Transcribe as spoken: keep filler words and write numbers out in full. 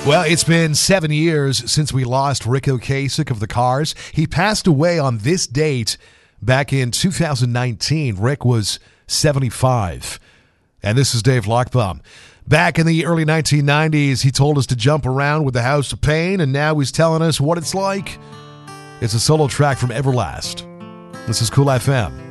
Well, it's been seven years since we lost Ric Ocasek of the Cars. He passed away on this date back in two thousand nineteen. Rick was seventy-five. And this is Dave Lochbaum. Back in the early nineteen nineties, he told us to jump around with the House of Pain, and now he's telling us what it's like. It's a solo track from Everlast. This is Cool F M.